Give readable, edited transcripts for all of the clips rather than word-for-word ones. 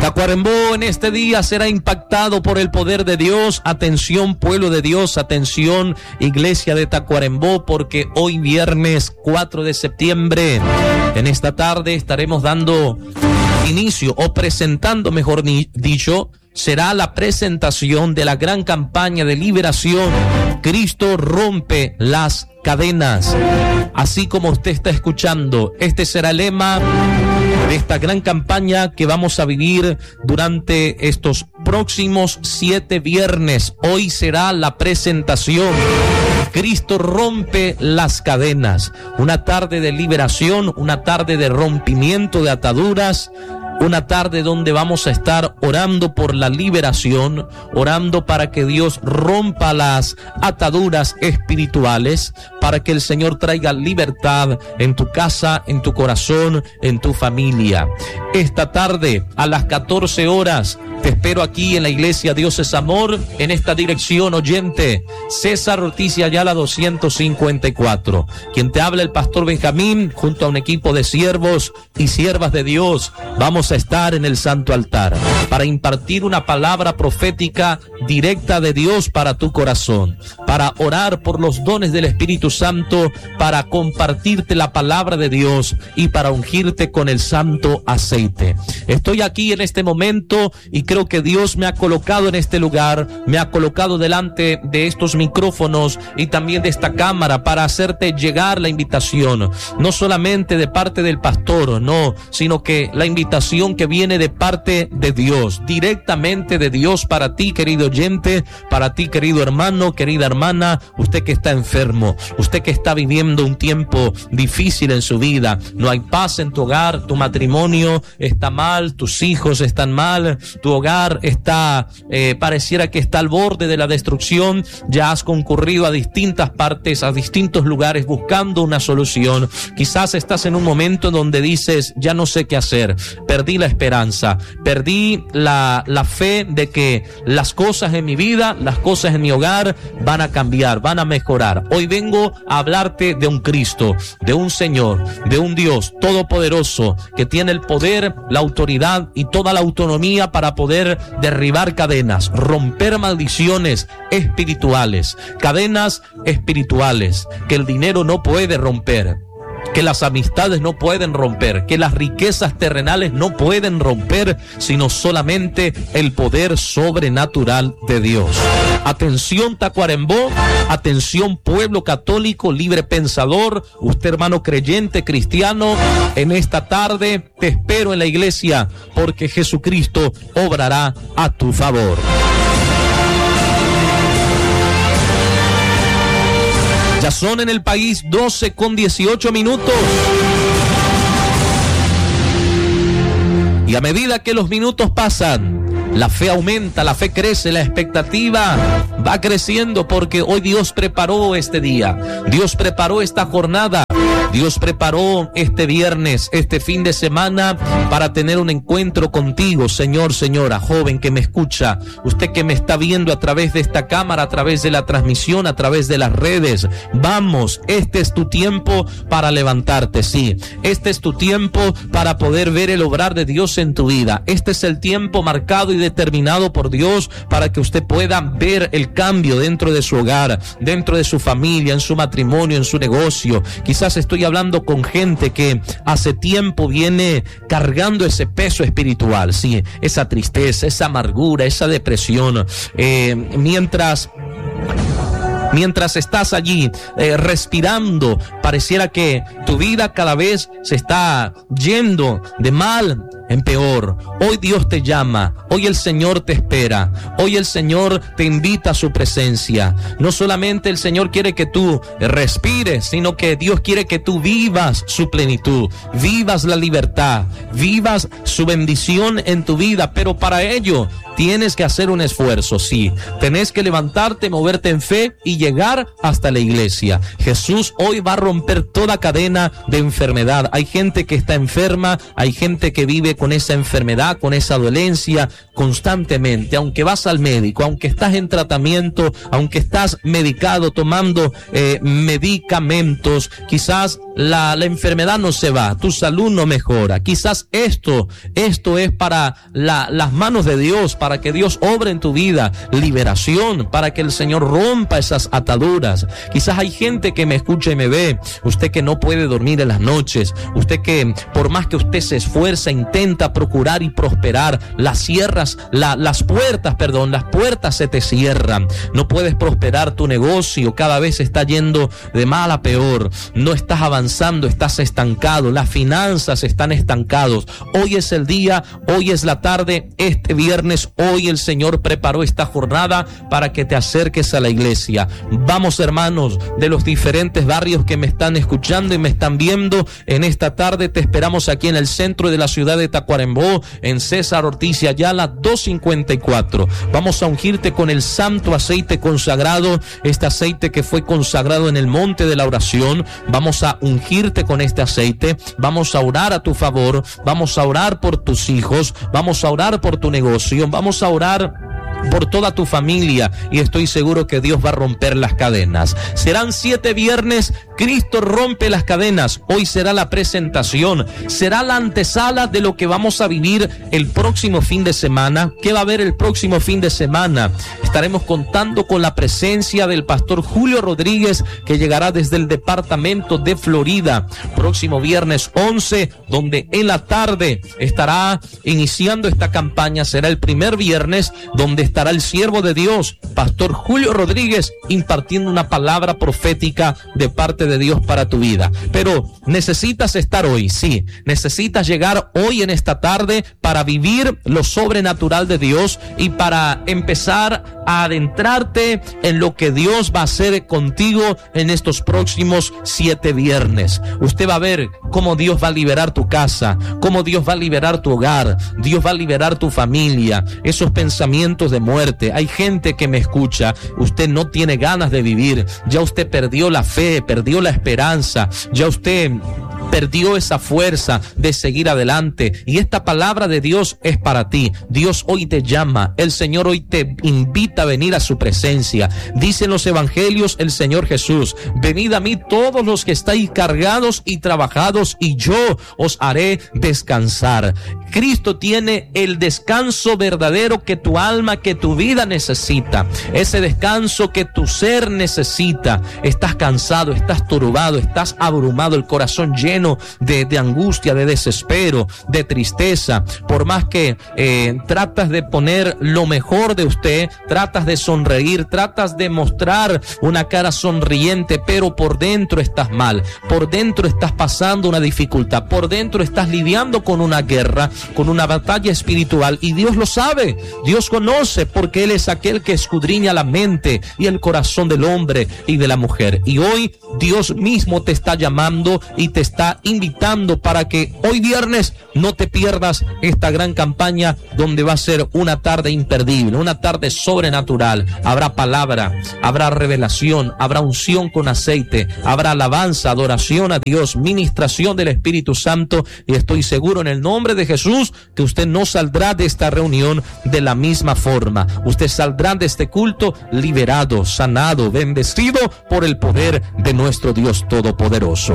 Tacuarembó en este día será impactado por el poder de Dios. Atención, pueblo de Dios, atención, iglesia de Tacuarembó, porque hoy viernes 4 de septiembre, en esta tarde estaremos dando inicio o presentando, mejor dicho, será la presentación de la gran campaña de liberación. Cristo rompe las cadenas. Así como usted está escuchando, este será el lema de esta gran campaña que vamos a vivir durante estos próximos 7 viernes. Hoy será la presentación. Cristo rompe las cadenas. Una tarde de liberación, una tarde de rompimiento de ataduras, una tarde donde vamos a estar orando por la liberación, orando para que Dios rompa las ataduras espirituales, para que el Señor traiga libertad en tu casa, en tu corazón, en tu familia. Esta tarde a las 14 horas te espero aquí en la iglesia Dios es Amor, en esta dirección, oyente, César Ortiz y Ayala 254. Quien te habla, el pastor Benjamín, junto a un equipo de siervos y siervas de Dios. Vamos a estar en el santo altar para impartir una palabra profética directa de Dios para tu corazón, para orar por los dones del Espíritu Santo, para compartirte la palabra de Dios y para ungirte con el santo aceite. Estoy aquí en este momento y creo que Dios me ha colocado en este lugar, me ha colocado delante de estos micrófonos y también de esta cámara para hacerte llegar la invitación, no solamente de parte del pastor, no, sino que la invitación que viene de parte de Dios, directamente de Dios para ti, querido oyente, para ti, querido hermano, querida hermana, usted que está enfermo, usted que está viviendo un tiempo difícil en su vida, no hay paz en tu hogar, tu matrimonio está mal, tus hijos están mal, tu hogar está, pareciera que está al borde de la destrucción, ya has concurrido a distintas partes, a distintos lugares buscando una solución. Quizás estás en un momento donde dices, ya no sé qué hacer, perdí la esperanza, perdí la fe de que las cosas en mi vida, las cosas en mi hogar van a cambiar, van a mejorar. Hoy vengo a hablarte de un Cristo, de un Señor, de un Dios todopoderoso que tiene el poder, la autoridad y toda la autonomía para poder derribar cadenas, romper maldiciones espirituales, cadenas espirituales que el dinero no puede romper, que las amistades no pueden romper, que las riquezas terrenales no pueden romper, sino solamente el poder sobrenatural de Dios. Atención, Tacuarembó, atención, pueblo católico, libre pensador, usted hermano creyente cristiano, en esta tarde te espero en la iglesia, porque Jesucristo obrará a tu favor. Ya son en el país 12:18. Y a medida que los minutos pasan, la fe aumenta, la fe crece, la expectativa va creciendo, porque hoy Dios preparó este día, Dios preparó esta jornada, Dios preparó este viernes, este fin de semana, para tener un encuentro contigo, señor, señora, joven que me escucha, usted que me está viendo a través de esta cámara, a través de la transmisión, a través de las redes. Vamos, este es tu tiempo para levantarte, sí, este es tu tiempo para poder ver el obrar de Dios en tu vida. Este es el tiempo marcado y determinado por Dios para que usted pueda ver el cambio dentro de su hogar, dentro de su familia, en su matrimonio, en su negocio. Quizás estoy hablando con gente que hace tiempo viene cargando ese peso espiritual, sí, esa tristeza, esa amargura, esa depresión, mientras estás allí respirando, pareciera que tu vida cada vez se está yendo de mal en peor. Hoy Dios te llama, hoy el Señor te espera, hoy el Señor te invita a su presencia. No solamente el Señor quiere que tú respires, sino que Dios quiere que tú vivas su plenitud, vivas la libertad, vivas su bendición en tu vida, pero para ello tienes que hacer un esfuerzo, sí, tenés que levantarte, moverte en fe y llegar hasta la iglesia. Jesús hoy va a romper toda cadena de enfermedad. Hay gente que está enferma, hay gente que vive con esa enfermedad, con esa dolencia constantemente, aunque vas al médico, aunque estás en tratamiento, aunque estás medicado, tomando medicamentos, quizás la enfermedad no se va, tu salud no mejora. Quizás esto es para las manos de Dios, para que Dios obre en tu vida, liberación, para que el Señor rompa esas ataduras. Quizás hay gente que me escucha y me ve, usted que no puede dormir en las noches, usted que por más que usted se esfuerza, intenta procurar y prosperar, las puertas se te cierran, no puedes prosperar tu negocio, cada vez está yendo de mal a peor, no estás avanzando, estás estancado, las finanzas están estancados. Hoy es el día, hoy es la tarde, este viernes, hoy el Señor preparó esta jornada para que te acerques a la iglesia. Vamos, hermanos de los diferentes barrios que me están escuchando y me están viendo en esta tarde, te esperamos aquí en el centro de la ciudad de Tacuarembó, en César Ortiz y Ayala 254. Vamos a ungirte con el santo aceite consagrado, este aceite que fue consagrado en el monte de la oración. Vamos a ungirte con este aceite, vamos a orar a tu favor, vamos a orar por tus hijos, vamos a orar por tu negocio, vamos a orar por toda tu familia, y estoy seguro que Dios va a romper las cadenas. Serán 7 viernes, Cristo rompe las cadenas. Hoy será la presentación, será la antesala de lo que vamos a vivir el próximo fin de semana. ¿Qué va a haber el próximo fin de semana? Estaremos contando con la presencia del pastor Julio Rodríguez, que llegará desde el departamento de Florida. Próximo viernes 11, donde en la tarde estará iniciando esta campaña. Será el primer viernes donde estará el siervo de Dios, pastor Julio Rodríguez, impartiendo una palabra profética de parte de Dios para tu vida. Pero necesitas estar hoy, sí, necesitas llegar hoy en esta tarde para vivir lo sobrenatural de Dios y para empezar a adentrarte en lo que Dios va a hacer contigo en estos próximos 7 viernes. Usted va a ver cómo Dios va a liberar tu casa, cómo Dios va a liberar tu hogar, Dios va a liberar tu familia, esos pensamientos de muerte. Hay gente que me escucha, usted no tiene ganas de vivir, ya usted perdió la fe, perdió la esperanza, ya usted perdió esa fuerza de seguir adelante, y esta palabra de Dios es para ti. Dios hoy te llama, el Señor hoy te invita a venir a su presencia. Dice en los evangelios el Señor Jesús: venid a mí todos los que estáis cargados y trabajados, y yo os haré descansar. Cristo tiene el descanso verdadero que tu alma, que tu vida necesita, ese descanso que tu ser necesita. Estás cansado, estás turbado, estás abrumado, el corazón lleno de angustia, de desespero, de tristeza. Por más que tratas de poner lo mejor de usted, tratas de sonreír, tratas de mostrar una cara sonriente, pero por dentro estás mal, por dentro estás pasando una dificultad, por dentro estás lidiando con una guerra, con una batalla espiritual, y Dios lo sabe, Dios conoce, porque Él es aquel que escudriña la mente y el corazón del hombre y de la mujer. Y hoy Dios mismo te está llamando y te está invitando para que hoy viernes no te pierdas esta gran campaña, donde va a ser una tarde imperdible, una tarde sobrenatural. Habrá palabra, habrá revelación, habrá unción con aceite, habrá alabanza, adoración a Dios, ministración del Espíritu Santo, y estoy seguro en el nombre de Jesús que usted no saldrá de esta reunión de la misma forma. Usted saldrá de este culto liberado, sanado, bendecido por el poder de nuestro Dios Todopoderoso.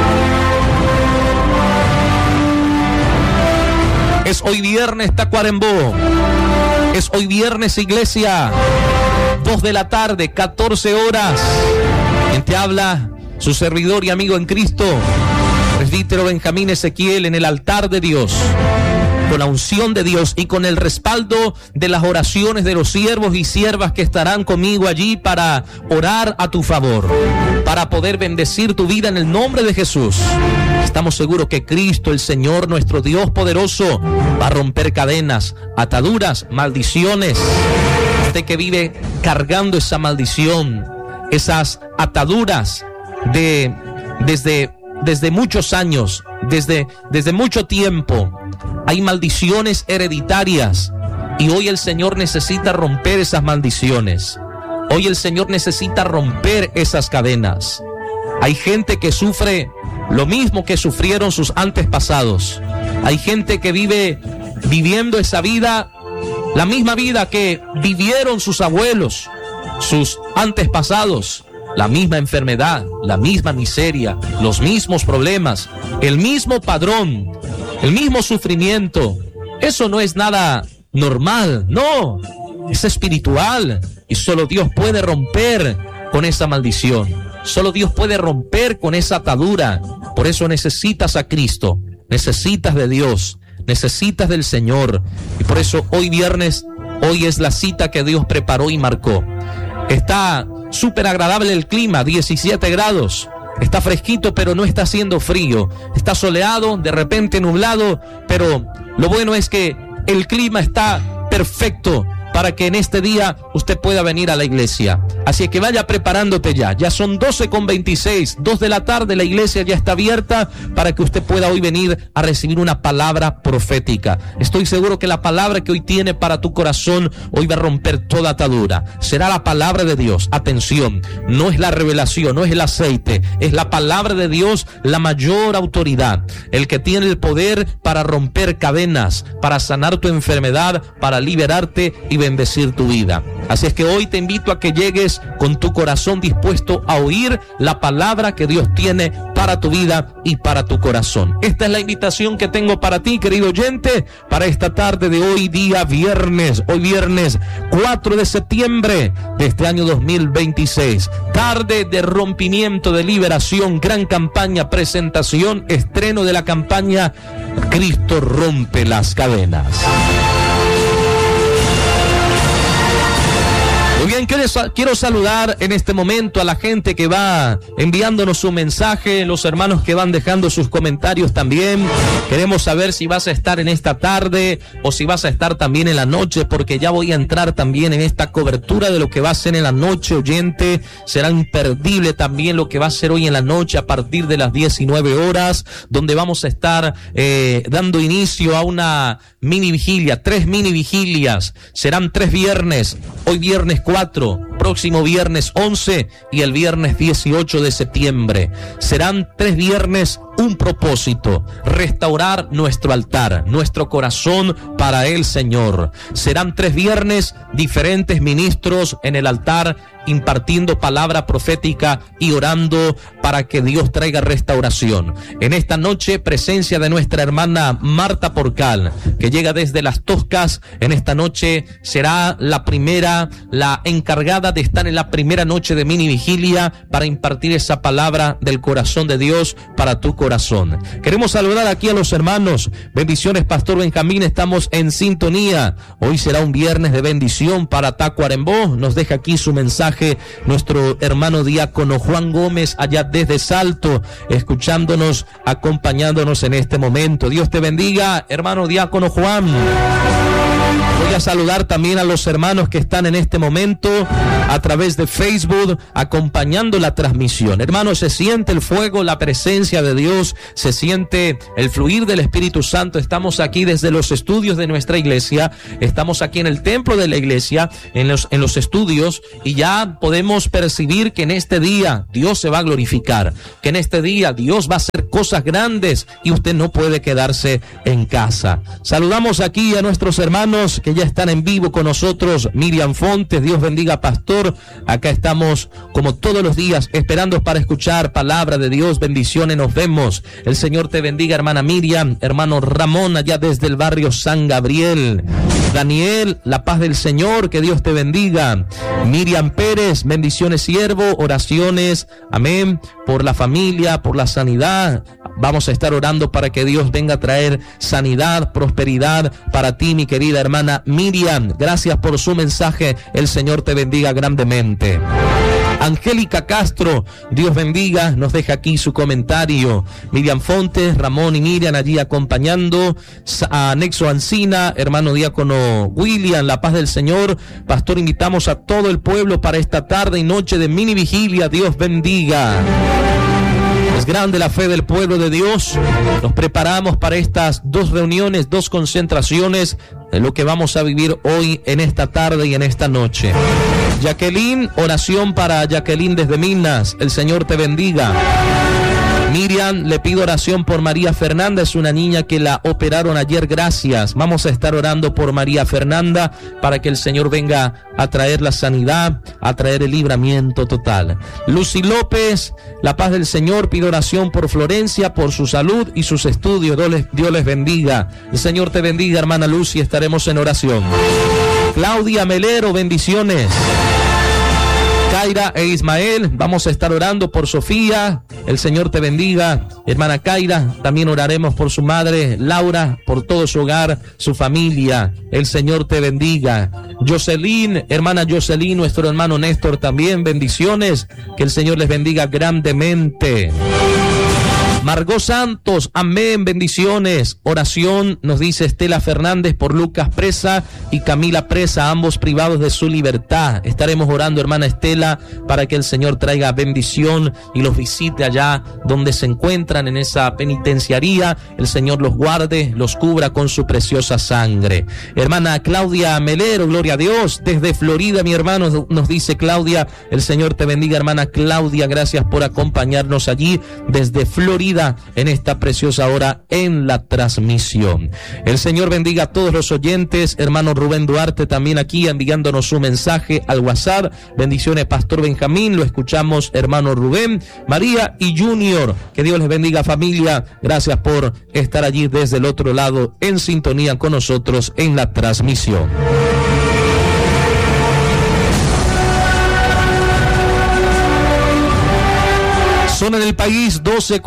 Es hoy viernes, Tacuarembó. Es hoy viernes, iglesia. 2 de la tarde, 14 horas. Quien te habla, su servidor y amigo en Cristo, presbítero Benjamín Ezequiel, en el altar de Dios, con la unción de Dios y con el respaldo de las oraciones de los siervos y siervas que estarán conmigo allí para orar a tu favor, para poder bendecir tu vida en el nombre de Jesús. Estamos seguros que Cristo, el Señor, nuestro Dios poderoso, va a romper cadenas, ataduras, maldiciones. Usted que vive cargando esa maldición, esas ataduras desde muchos años, desde mucho tiempo. Hay maldiciones hereditarias, y hoy el Señor necesita romper esas maldiciones. Hoy el Señor necesita romper esas cadenas. Hay gente que sufre lo mismo que sufrieron sus antepasados. Hay gente que vive viviendo esa vida, la misma vida que vivieron sus abuelos, sus antepasados. La misma enfermedad, la misma miseria, los mismos problemas, el mismo padrón, el mismo sufrimiento. Eso no es nada normal, no, es espiritual y solo Dios puede romper con esa maldición. Solo Dios puede romper con esa atadura. Por eso necesitas a Cristo, necesitas de Dios, necesitas del Señor. Y por eso hoy viernes, hoy es la cita que Dios preparó y marcó. Está súper agradable el clima, 17 grados. Está fresquito, pero no está haciendo frío. Está soleado, de repente nublado, pero lo bueno es que el clima está perfecto para que en este día usted pueda venir a la iglesia. Así que vaya preparándote ya. Ya son 12:26, 2 de la tarde, la iglesia ya está abierta para que usted pueda hoy venir a recibir una palabra profética. Estoy seguro que la palabra que hoy tiene para tu corazón, hoy va a romper toda atadura. Será la palabra de Dios. Atención, no es la revelación, no es el aceite, es la palabra de Dios, la mayor autoridad, el que tiene el poder para romper cadenas, para sanar tu enfermedad, para liberarte y bendecir tu vida. Así es que hoy te invito a que llegues con tu corazón dispuesto a oír la palabra que Dios tiene para tu vida y para tu corazón. Esta es la invitación que tengo para ti, querido oyente, para esta tarde de hoy, día viernes. Hoy viernes 4 de septiembre de este año 2026. Tarde de rompimiento, de liberación, gran campaña, presentación, estreno de la campaña Cristo rompe las cadenas. Muy bien, quiero saludar en este momento a la gente que va enviándonos su mensaje, los hermanos que van dejando sus comentarios también. Queremos saber si vas a estar en esta tarde o si vas a estar también en la noche, porque ya voy a entrar también en esta cobertura de lo que va a ser en la noche, oyente. Será imperdible también lo que va a ser hoy en la noche a partir de las 19 horas, donde vamos a estar dando inicio a una mini vigilia, 3 mini vigilias. Serán 3 viernes, hoy viernes 4, próximo viernes 11 y el viernes 18 de septiembre. Serán 3 viernes, un propósito: restaurar nuestro altar, nuestro corazón para el Señor. Serán 3 viernes, diferentes ministros en el altar impartiendo palabra profética y orando para que Dios traiga restauración. En esta noche, presencia de nuestra hermana Marta Porcal, que llega desde Las Toscas. En esta noche será la primera, la encargada de estar en la primera noche de mini vigilia para impartir esa palabra del corazón de Dios para tu corazón. Queremos saludar aquí a los hermanos. Bendiciones, Pastor Benjamín, estamos en sintonía. Hoy será un viernes de bendición para Tacuarembó. Nos deja aquí su mensaje nuestro hermano diácono Juan Gómez, allá desde Salto, escuchándonos, acompañándonos en este momento. Dios te bendiga, hermano diácono Juan. Voy a saludar también a los hermanos que están en este momento a través de Facebook acompañando la transmisión. Hermanos, se siente el fuego, la presencia de Dios, se siente el fluir del Espíritu Santo. Estamos aquí desde los estudios de nuestra iglesia, estamos aquí en el templo de la iglesia, en los estudios, y ya podemos percibir que en este día Dios se va a glorificar, que en este día Dios va a hacer cosas grandes y usted no puede quedarse en casa. Saludamos aquí a nuestros hermanos que ya están en vivo con nosotros. Miriam Fontes, Dios bendiga, pastor. Acá estamos como todos los días esperando para escuchar palabra de Dios. Bendiciones, nos vemos. El Señor te bendiga, hermana Miriam. Hermano Ramón, allá desde el barrio San Gabriel. Daniel, la paz del Señor, que Dios te bendiga. Miriam Pérez, bendiciones, siervo, oraciones, amén, por la familia, por la sanidad. Vamos a estar orando para que Dios venga a traer sanidad, prosperidad para ti, mi querida hermana Miriam. Gracias por su mensaje. El Señor te bendiga grandemente. Angélica Castro, Dios bendiga, nos deja aquí su comentario. Miriam Fontes, Ramón y Miriam allí acompañando. A Nexo Ancina, hermano diácono William, la paz del Señor. Pastor, invitamos a todo el pueblo para esta tarde y noche de mini vigilia. Dios bendiga. Es grande la fe del pueblo de Dios. Nos preparamos para estas 2 reuniones, 2 concentraciones de lo que vamos a vivir hoy, en esta tarde y en esta noche. Jacqueline, oración para Jacqueline desde Minas. El Señor te bendiga. Miriam, le pido oración por María Fernanda, es una niña que la operaron ayer, gracias. Vamos a estar orando por María Fernanda para que el Señor venga a traer la sanidad, a traer el libramiento total. Lucy López, la paz del Señor, pido oración por Florencia, por su salud y sus estudios. Dios les bendiga. El Señor te bendiga, hermana Lucy, estaremos en oración. Claudia Melero, bendiciones. Kaira e Ismael, vamos a estar orando por Sofía. El Señor te bendiga, hermana Kaira. También oraremos por su madre Laura, por todo su hogar, su familia. El Señor te bendiga. Jocelyn, hermana Jocelyn, nuestro hermano Néstor también, bendiciones. Que el Señor les bendiga grandemente. Margot Santos, amén, bendiciones. Oración, nos dice Estela Fernández, por Lucas Presa y Camila Presa, ambos privados de su libertad. Estaremos orando, hermana Estela, para que el Señor traiga bendición y los visite allá donde se encuentran, en esa penitenciaría. El Señor los guarde, los cubra con su preciosa sangre. Hermana Claudia Melero, gloria a Dios, desde Florida, mi hermano, nos dice Claudia. El Señor te bendiga, hermana Claudia, gracias por acompañarnos allí desde Florida en esta preciosa hora en la transmisión. El Señor bendiga a todos los oyentes. Hermano Rubén Duarte también aquí enviándonos su mensaje al WhatsApp. Bendiciones, Pastor Benjamín, lo escuchamos, hermano Rubén, María y Junior. Que Dios les bendiga, familia. Gracias por estar allí desde el otro lado en sintonía con nosotros en la transmisión. Zona del país,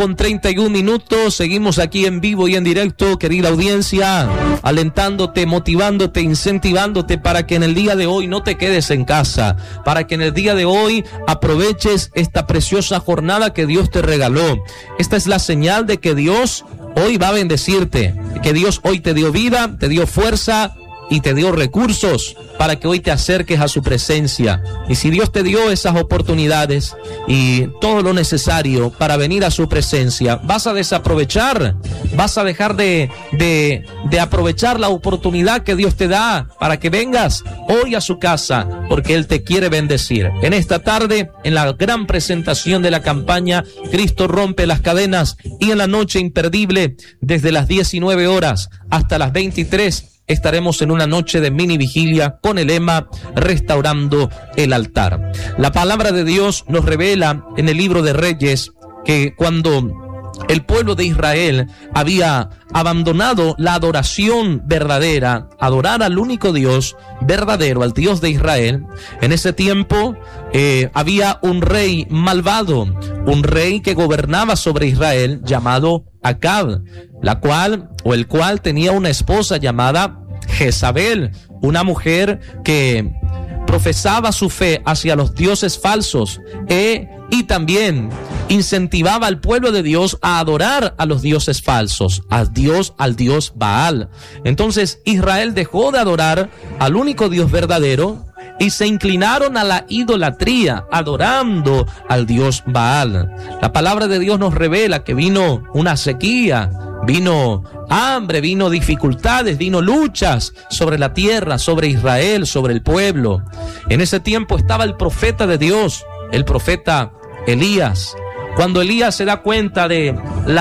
12:31. Seguimos aquí en vivo y en directo, querida audiencia, alentándote, motivándote, incentivándote para que en el día de hoy no te quedes en casa, para que en el día de hoy aproveches esta preciosa jornada que Dios te regaló. Esta es la señal de que Dios hoy va a bendecirte, que Dios hoy te dio vida, te dio fuerza y te dio recursos para que hoy te acerques a su presencia. Y si Dios te dio esas oportunidades y todo lo necesario para venir a su presencia, vas a desaprovechar, vas a dejar de aprovechar la oportunidad que Dios te da para que vengas hoy a su casa, porque Él te quiere bendecir. En esta tarde, en la gran presentación de la campaña Cristo rompe las cadenas, y en la noche imperdible, desde las 19 horas hasta las 23, estaremos en una noche de mini vigilia con el lema Restaurando el altar. La palabra de Dios nos revela en el libro de Reyes que cuando el pueblo de Israel había abandonado la adoración verdadera, adorar al único Dios verdadero, al Dios de Israel, en ese tiempo había un rey malvado, un rey que gobernaba sobre Israel llamado Acab, el cual tenía una esposa llamada Jezabel, una mujer que profesaba su fe hacia los dioses falsos y también incentivaba al pueblo de Dios a adorar a los dioses falsos, al dios Baal. Entonces Israel dejó de adorar al único Dios verdadero y se inclinaron a la idolatría, adorando al dios Baal. La palabra de Dios nos revela que vino una sequía, vino hambre, vino dificultades, vino luchas sobre la tierra, sobre Israel, sobre el pueblo. En ese tiempo estaba el profeta de Dios, el profeta Elías. Cuando Elías se da cuenta de la